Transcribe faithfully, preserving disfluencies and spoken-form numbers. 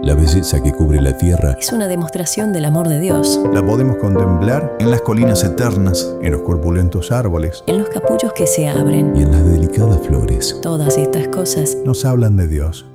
La belleza que cubre la tierra es una demostración del amor de Dios. La podemos contemplar en las colinas eternas, en los corpulentos árboles, En los capullos que se abren. y en las delicadas flores. Todas estas cosas nos hablan de Dios.